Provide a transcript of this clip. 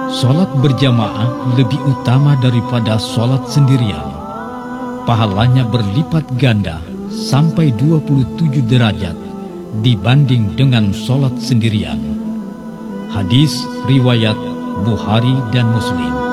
Sholat berjamaah lebih utama daripada sholat sendirian. Pahalanya berlipat ganda sampai 27 derajat dibanding dengan sholat sendirian. Hadis riwayat Bukhari dan Muslim.